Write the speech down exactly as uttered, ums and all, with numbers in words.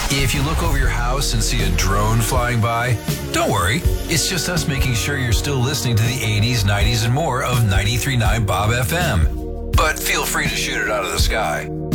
If you look over your house and see a drone flying by, don't worry. It's just us making sure you're still listening to the eighties, nineties, and more of ninety-three point nine Bob F M. But feel free to shoot it out of the sky.